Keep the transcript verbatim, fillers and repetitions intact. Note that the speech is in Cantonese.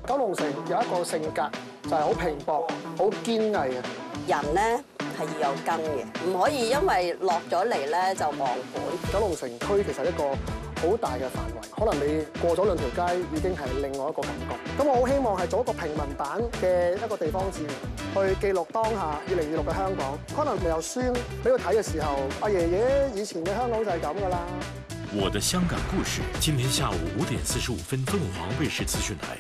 九龍城有一個性格就係好拼搏、好堅毅嘅人咧。係要有根嘅，唔可以因為落咗嚟咧就忘本。 九龍城區其實係一個好大嘅範圍，可能你過咗兩條街已經係另外一個感覺。咁我好希望係做一個平民版嘅一個地方志，去記錄當下二零二六嘅香港。可能未有書俾佢睇嘅時候，阿爺爺以前嘅香港就係咁噶啦。 我的香港故事，今天下午五點四十五分，鳳凰衛視資訊台。